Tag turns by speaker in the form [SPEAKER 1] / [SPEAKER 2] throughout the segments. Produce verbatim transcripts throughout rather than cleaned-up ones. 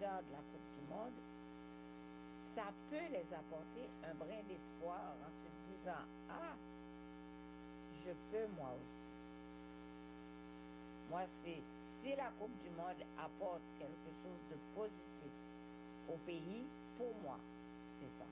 [SPEAKER 1] regardent la Coupe du Monde, ça peut les apporter un brin d'espoir en se disant « Ah, je peux moi aussi ». Moi, c'est si la Coupe du Monde apporte quelque chose de positif au pays, pour moi, c'est ça.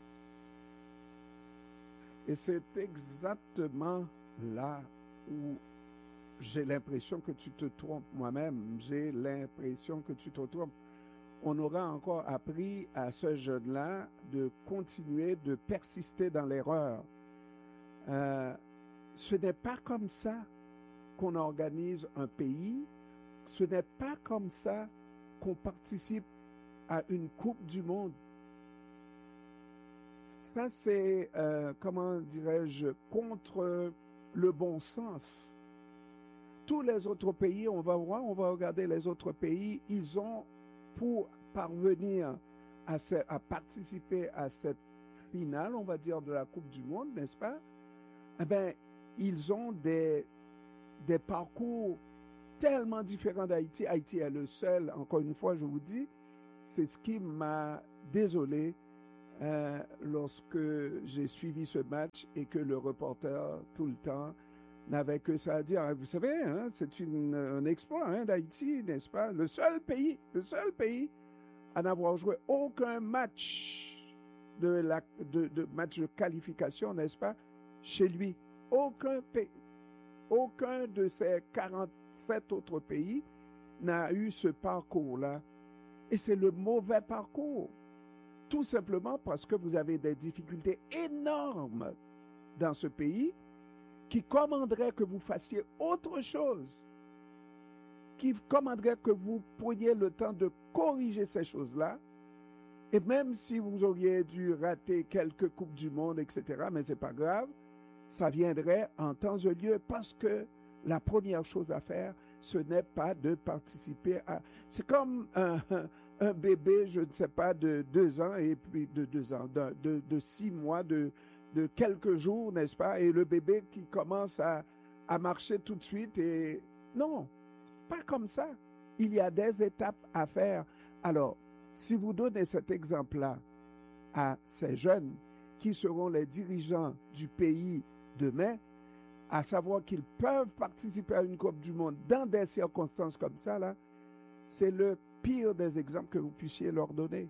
[SPEAKER 2] Et c'est exactement là où j'ai l'impression que tu te trompes moi-même. J'ai l'impression que tu te trompes. On aura encore appris à ce jeune-là de continuer, de persister dans l'erreur. Euh, ce n'est pas comme ça qu'on organise un pays. Ce n'est pas comme ça qu'on participe à une Coupe du Monde. Ça, c'est, euh, comment dirais-je, contre le bon sens. Tous les autres pays, on va voir, on va regarder les autres pays, ils ont, pour parvenir à, ce, à participer à cette finale, on va dire, de la Coupe du Monde, n'est-ce pas? Eh bien, ils ont des, des parcours tellement différents d'Haïti. Haïti est le seul, encore une fois, je vous dis, c'est ce qui m'a désolé euh, lorsque j'ai suivi ce match et que le reporter, tout le temps, n'avait que ça à dire. Vous savez, hein, c'est une, un exploit hein, d'Haïti, n'est-ce pas? Le seul pays, le seul pays à n'avoir joué aucun match de, la, de, de match de qualification, n'est-ce pas, chez lui. Aucun pays, aucun de ces quarante-sept autres pays n'a eu ce parcours-là. Et c'est le mauvais parcours. Tout simplement parce que vous avez des difficultés énormes dans ce pays qui commanderait que vous fassiez autre chose, qui commanderait que vous preniez le temps de corriger ces choses-là, et même si vous auriez dû rater quelques Coupes du Monde, et cetera, mais ce n'est pas grave, ça viendrait en temps et lieu parce que la première chose à faire, ce n'est pas de participer à... C'est comme un, un bébé, je ne sais pas, de deux ans, et puis de deux ans, de, de, de six mois, de... de quelques jours, n'est-ce pas? Et le bébé qui commence à, à marcher tout de suite. Et non, pas comme ça. Il y a des étapes à faire. Alors, si vous donnez cet exemple-là à ces jeunes qui seront les dirigeants du pays demain, à savoir qu'ils peuvent participer à une Coupe du Monde dans des circonstances comme ça, là, c'est le pire des exemples que vous puissiez leur donner.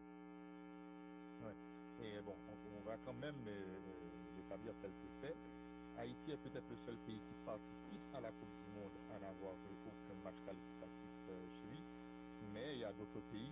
[SPEAKER 3] Ouais. Et bon, on, on va quand même euh, établir quelques faits. Haïti est peut-être le seul pays qui participe à la Coupe du Monde à n'avoir joué aucun match qualificatif euh, chez lui, mais il y a d'autres pays